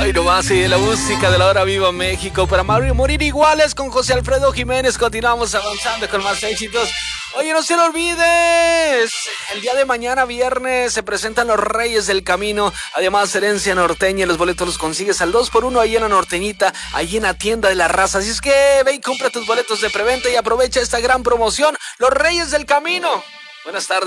Hoy nomás, sí, la música de la hora viva México. Para morir iguales con José Alfredo Jiménez. Continuamos avanzando con más éxitos. Oye, no se lo olvides. El día de mañana, viernes, se presentan los Reyes del Camino. Además, herencia norteña. Los boletos los consigues al 2x1 ahí en la Norteñita, ahí en la tienda de la raza. Así es que ve y compra tus boletos de preventa y aprovecha esta gran promoción. Los Reyes del Camino. Buenas tardes.